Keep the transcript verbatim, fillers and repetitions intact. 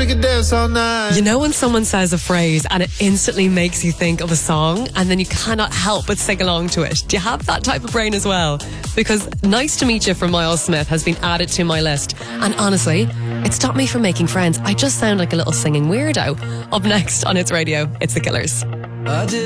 we could dance all night. You know when someone says a phrase and it instantly makes you think of a song and then you cannot help but sing along to it? Do you have that type of brain as well? Because Nice to Meet You from Miles Smith has been added to my list. And honestly, it stopped me from making friends. I just sound like a little singing weirdo. Up next on It's Radio, it's The Killers. I did